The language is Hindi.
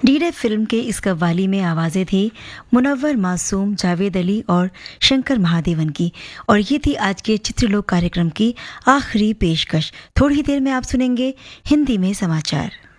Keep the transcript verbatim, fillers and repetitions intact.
डी-डे फिल्म के इस कव्वाली में आवाज़ें थी मुनव्वर मासूम, जावेद अली और शंकर महादेवन की। और ये थी आज के चित्रलोक कार्यक्रम की आखिरी पेशकश। थोड़ी ही देर में आप सुनेंगे हिंदी में समाचार।